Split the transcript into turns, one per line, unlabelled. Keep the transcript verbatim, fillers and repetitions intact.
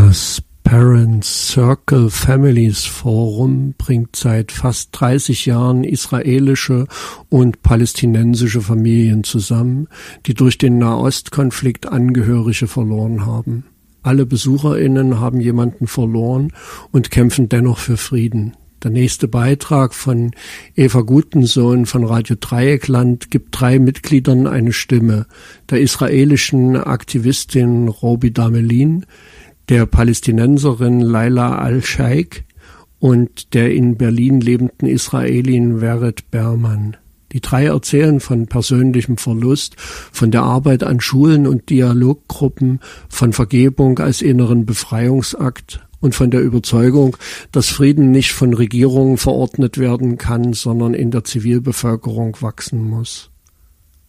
Das Parents Circle Families Forum bringt seit fast dreißig Jahren israelische und palästinensische Familien zusammen, die durch den Nahostkonflikt Angehörige verloren haben. Alle BesucherInnen haben jemanden verloren und kämpfen dennoch für Frieden. Der nächste Beitrag von Eva Gutensohn von Radio Dreieckland gibt drei Mitgliedern eine Stimme: der israelischen Aktivistin Robi Damelin, der Palästinenserin Laila Al-Sheikh und der in Berlin lebenden Israelin Vered Berman. Die drei erzählen von persönlichem Verlust, von der Arbeit an Schulen und Dialoggruppen, von Vergebung als inneren Befreiungsakt und von der Überzeugung, dass Frieden nicht von Regierungen verordnet werden kann, sondern in der Zivilbevölkerung wachsen muss.